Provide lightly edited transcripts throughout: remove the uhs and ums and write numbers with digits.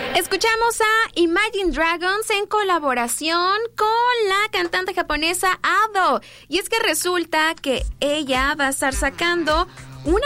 Escuchamos a Imagine Dragons en colaboración con la cantante japonesa Ado. Y es que resulta que ella va a estar sacando un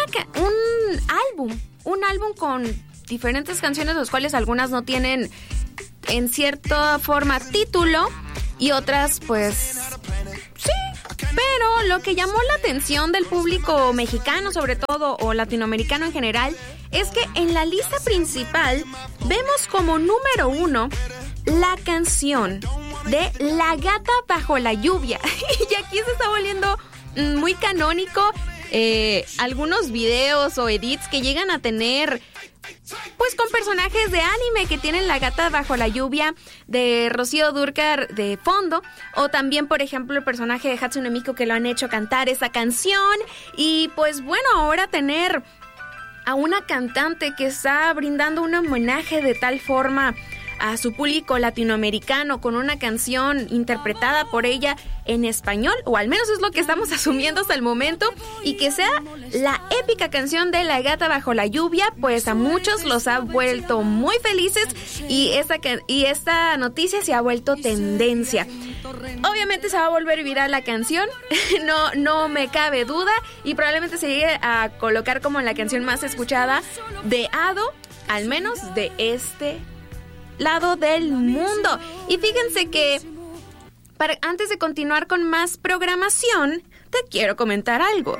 álbum con diferentes canciones, las cuales algunas no tienen en cierta forma título y otras pues sí. Pero lo que llamó la atención del público mexicano sobre todo o latinoamericano en general es que en la lista principal vemos como número 1 la canción de La Gata Bajo la Lluvia. Y aquí se está volviendo muy canónico algunos videos o edits que llegan a tener pues con personajes de anime que tienen La Gata Bajo la Lluvia de Rocío Dúrcal de fondo, o también por ejemplo el personaje de Hatsune Miku que lo han hecho cantar esa canción. Y pues bueno, ahora tener a una cantante que está brindando un homenaje de tal forma a su público latinoamericano con una canción interpretada por ella en español, o al menos es lo que estamos asumiendo hasta el momento, y que sea la épica canción de La Gata Bajo la Lluvia, pues a muchos los ha vuelto muy felices y esta noticia se ha vuelto tendencia. Obviamente se va a volver viral la canción, no me cabe duda, y probablemente se llegue a colocar como la canción más escuchada de Ado, al menos de este lado del mundo. Y fíjense que antes de continuar con más programación, te quiero comentar algo.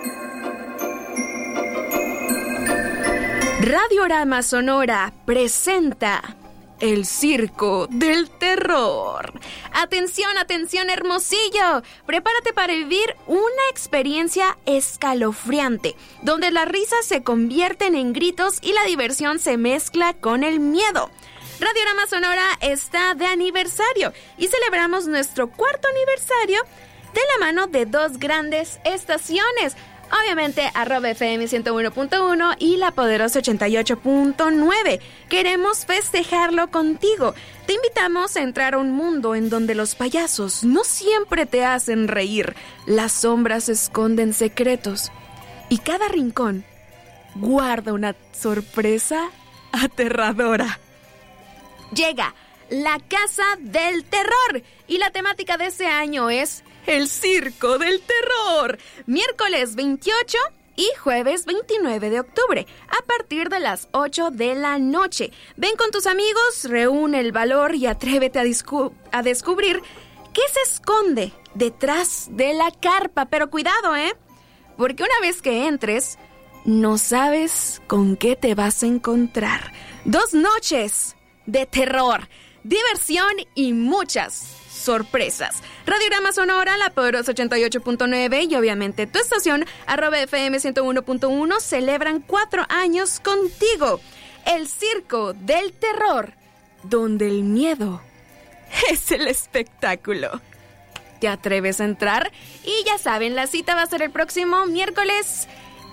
Radiorama Sonora presenta El Circo del Terror. Atención, atención, Hermosillo. Prepárate para vivir una experiencia escalofriante, donde las risas se convierten en gritos y la diversión se mezcla con el miedo. Radiorama Sonora está de aniversario y celebramos nuestro 4º aniversario de la mano de 2 grandes estaciones. Obviamente, @FM 101.1 y La Poderosa 88.9. Queremos festejarlo contigo. Te invitamos a entrar a un mundo en donde los payasos no siempre te hacen reír. Las sombras esconden secretos y cada rincón guarda una sorpresa aterradora. Llega la Casa del Terror y la temática de este año es El Circo del Terror. Miércoles 28 y jueves 29 de octubre a partir de las 8 de la noche. Ven con tus amigos, reúne el valor y atrévete a descubrir qué se esconde detrás de la carpa. Pero cuidado, porque una vez que entres, no sabes con qué te vas a encontrar. 2 noches de terror, diversión y muchas sorpresas. Radiorama Sonora, La Poderosa 88.9 y obviamente tu estación @FM 101.1 celebran 4 años contigo. El Circo del Terror, donde el miedo es el espectáculo. ¿Te atreves a entrar? Y ya saben, la cita va a ser el próximo miércoles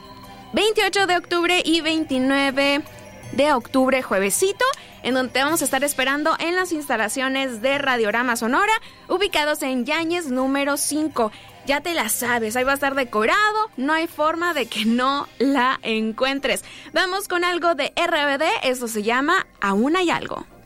28 de octubre y 29 de octubre, juevesito, en donde te vamos a estar esperando en las instalaciones de Radiorama Sonora, ubicados en Yáñez número 5. Ya te la sabes, ahí va a estar decorado, no hay forma de que no la encuentres. Vamos con algo de RBD, eso se llama Aún hay algo.